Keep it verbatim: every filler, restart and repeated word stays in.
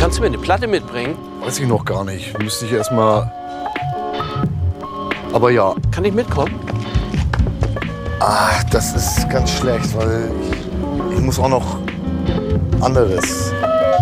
Kannst du mir eine Platte mitbringen? Weiß ich noch gar nicht. Müsste ich erst mal. Aber ja. Kann ich mitkommen? Ah, das ist ganz schlecht, weil ich, ich muss auch noch anderes